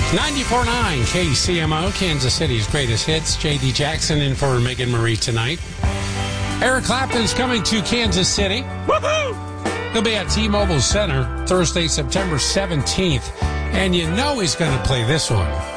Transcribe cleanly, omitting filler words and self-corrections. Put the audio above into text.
94.9 KCMO, Kansas City's greatest hits. J.D. Jackson in for Megan Marie tonight. Eric Clapton's coming to Kansas City. Woohoo! He'll be at T-Mobile Center Thursday, September 17th. And you know he's going to play this one.